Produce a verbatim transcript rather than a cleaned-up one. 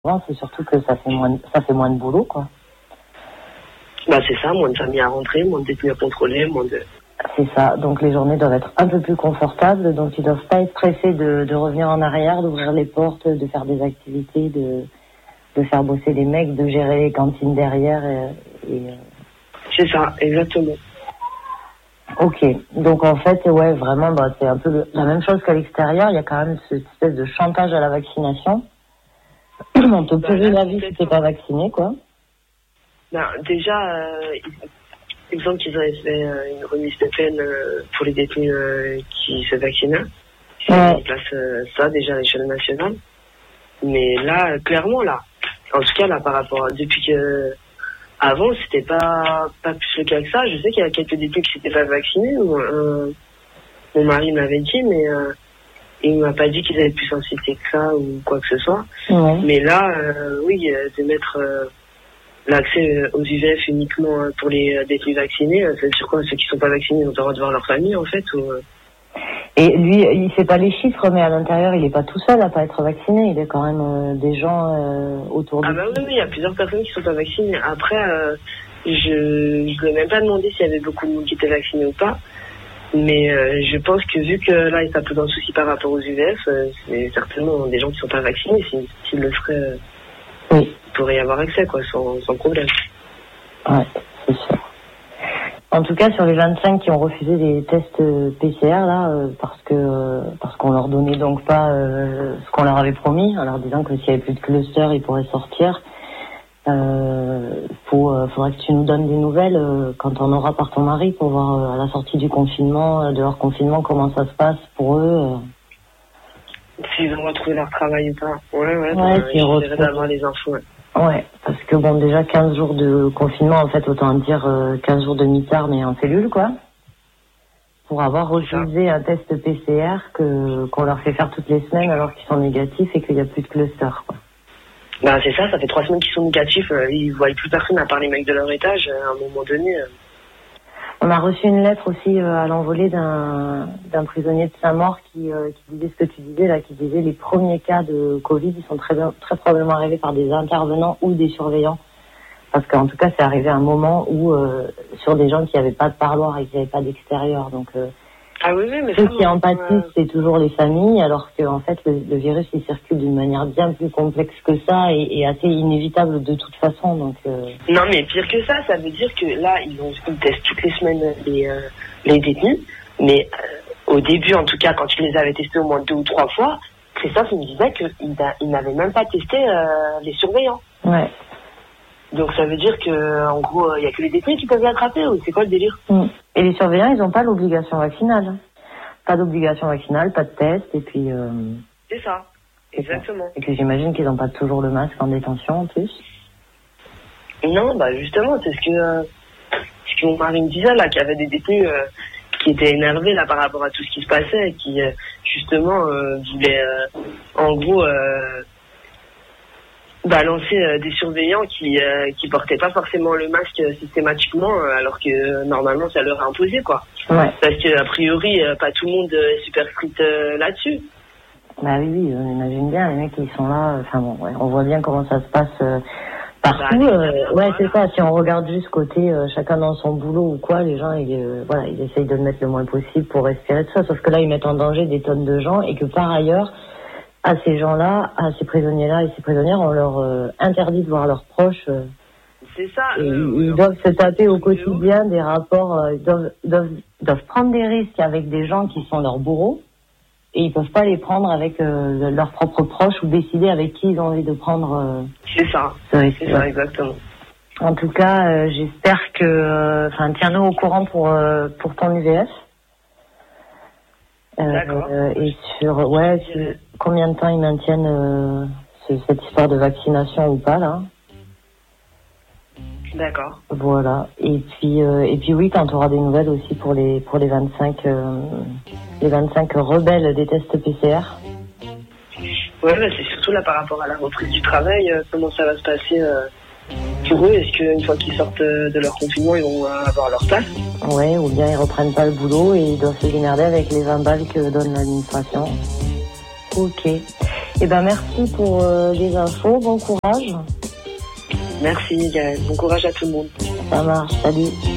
C'est surtout que ça fait moins de, ça fait moins de boulot, quoi. Bah c'est ça, moins de familles à rentrer, moins de détenus à contrôler, moins de... C'est ça, donc les journées doivent être un peu plus confortables, donc ils doivent pas être pressés de, de revenir en arrière, d'ouvrir les portes, de faire des activités, de, de faire bosser les mecs, de gérer les cantines derrière. Et, et... C'est ça, exactement. Ok, donc en fait, ouais, vraiment, bah, c'est un peu le, la même chose qu'à l'extérieur, il y a quand même cette espèce de chantage à la vaccination. On te pourrit la vie si t'es pas vacciné, quoi. Ben, déjà, euh, il me semble qu'ils avaient fait euh, une remise de peine euh, pour les détenus euh, qui se vaccinaient. Ils ont mis en place euh, ça déjà à l'échelle nationale. Mais là, clairement, là, en tout cas, là, par rapport à depuis que... Avant, c'était pas, pas plus le cas que ça. Je sais qu'il y a quelques détenus qui s'étaient pas vaccinés. Euh, mon mari m'avait dit, mais... Euh, il m'a pas dit qu'ils avaient plus sensibilité que ça ou quoi que ce soit. Ouais. Mais là, euh, oui, euh, de mettre euh, l'accès aux U V F uniquement euh, pour les euh, détenus vaccinés, euh, ça veut dire quoi? Ceux qui sont pas vaccinés ont le droit de voir leur famille, en fait ou, euh... Et lui, il sait pas les chiffres, mais à l'intérieur, il est pas tout seul à pas être vacciné. Il y a quand même euh, des gens euh, autour de lui. Ah bah oui, oui, il y a plusieurs personnes qui sont pas vaccinées. Après, euh, je je lui ai même pas demandé s'il y avait beaucoup de monde qui était vacciné ou pas. Mais euh, je pense que vu que là, il pose un souci par rapport aux U V F, euh, c'est certainement des gens qui sont pas vaccinés. S'ils si, le feraient, euh, oui. Ils pourraient y avoir accès, quoi, sans, sans problème. Ouais, c'est sûr. En tout cas, sur les vingt-cinq qui ont refusé les tests P C R, là, euh, parce que euh, parce qu'on leur donnait donc pas euh, ce qu'on leur avait promis, en leur disant que s'il y avait plus de cluster, ils pourraient sortir. Euh, faut, euh, faudrait que tu nous donnes des nouvelles euh, quand on aura par ton mari pour voir euh, à la sortie du confinement, euh, de leur confinement, comment ça se passe pour eux. Euh. S'ils ont retrouvé leur travail ou pas. Ouais, ouais, ouais bah, j'essaierai d'avoir les infos. Ouais. ouais, parce que bon, déjà quinze jours de confinement, en fait, autant dire euh, quinze jours de mitard, mais en cellule, quoi. Pour avoir refusé un test P C R que qu'on leur fait faire toutes les semaines alors qu'ils sont négatifs et qu'il n'y a plus de cluster, quoi. Bah c'est ça, ça fait trois semaines qu'ils sont négatifs, euh, ils voient plus personne à part les mecs de leur étage, euh, à un moment donné. Euh... On a reçu une lettre aussi euh, à l'envolée d'un d'un prisonnier de Saint-Maur qui, euh, qui disait ce que tu disais là, qui disait les premiers cas de Covid, ils sont très très probablement arrivés par des intervenants ou des surveillants, parce qu'en tout cas c'est arrivé à un moment où euh, sur des gens qui n'avaient pas de parloir et qui n'avaient pas d'extérieur, donc euh, ah oui, oui, mais ceux ça, qui en pâtissent, euh... c'est toujours les familles, alors que en fait le, le virus il circule d'une manière bien plus complexe que ça et, et assez inévitable de toute façon. Donc euh... non, mais pire que ça, ça veut dire que là ils ont ils testent toutes les semaines les euh, les détenus, mais euh, au début en tout cas quand tu les avais testés au moins deux ou trois fois, Christophe il me disait qu'il il n'avait même pas testé euh, les surveillants. Ouais. Donc ça veut dire que en gros il y a que les détenus qui peuvent les attraper ou c'est quoi le délire? mmh. Et les surveillants ils n'ont pas l'obligation vaccinale. Pas d'obligation vaccinale, pas de test, et puis... Euh... C'est ça, exactement. Et que j'imagine qu'ils n'ont pas toujours le masque en détention, en plus. Non, bah justement, c'est ce que, euh, ce que mon mari me disait, là, qu'il y avait des détenus euh, qui étaient énervés, là, par rapport à tout ce qui se passait, et qui, euh, justement, euh, voulaient, euh, en gros, euh, balancer euh, des surveillants qui euh, qui portaient pas forcément le masque systématiquement, euh, alors que, euh, normalement, ça leur est imposé, quoi. Ouais. Parce que a priori, euh, pas tout le monde est super strict euh, là-dessus. Bah oui, oui, on imagine bien, les mecs qui sont là, enfin bon, ouais, on voit bien comment ça se passe euh, partout. Bah, euh, ouais, voilà. C'est ça, si on regarde juste côté euh, chacun dans son boulot ou quoi, les gens, ils, euh, voilà, ils essayent de le mettre le moins possible pour respirer tout ça, sauf que là, ils mettent en danger des tonnes de gens et que par ailleurs, à ces gens-là, à ces prisonniers-là et ces prisonnières, on leur euh, interdit de voir leurs proches. Euh, C'est ça. Et euh, ils euh, doivent se taper au quotidien des rapports, euh, ils doivent, doivent, doivent prendre des risques avec des gens qui sont leurs bourreaux et ils peuvent pas les prendre avec euh, leurs propres proches ou décider avec qui ils ont envie de prendre. Euh, c'est ça. Ce risque. C'est ça, exactement. En tout cas, euh, j'espère que, enfin, euh, tiens-nous au courant pour euh, pour ton U V F. Euh, D'accord. Euh, et sur, ouais, sur combien de temps ils maintiennent euh, ce, cette histoire de vaccination ou pas là. D'accord. Voilà. Et puis euh, et puis oui, quand tu auras des nouvelles aussi pour les pour les vingt-cinq euh, les vingt-cinq rebelles des tests P C R. Ouais, bah, c'est surtout là par rapport à la reprise du travail, euh, comment ça va se passer euh, pour eux. Est-ce qu'une fois qu'ils sortent euh, de leur confinement, ils vont euh, avoir leur place? Ouais, ou bien ils reprennent pas le boulot et ils doivent se démerder avec les vingt balles que donne l'administration. Ok. Eh ben, merci pour euh, les infos. Bon courage. Merci, Gaëlle. Bon courage à tout le monde. Ça marche. Salut.